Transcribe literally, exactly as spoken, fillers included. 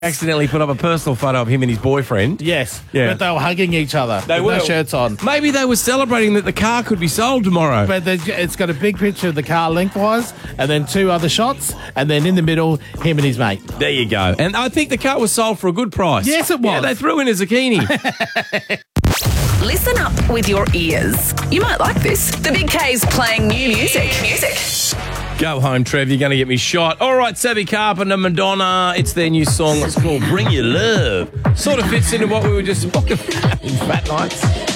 accidentally put up a personal photo of him and his boyfriend. Yes. Yeah. But they were hugging each other. They with were. no shirts on. Maybe they were celebrating that the car could be sold tomorrow. But they- it's got a big picture of the car lengthwise, and then two other shots, and then in the middle, him and his mate. There you go. And I think the car was sold for a good price. Yes, it was. Yeah, they threw in a zucchini. Listen up with your ears. You might like this. The Big K's playing new music. Music. Go home, Trev. You're going to get me shot. All right, Sabi Carpenter, Madonna. It's their new song. It's called Bring Your Love. Sort of fits into what we were just talking about in Fat Nights.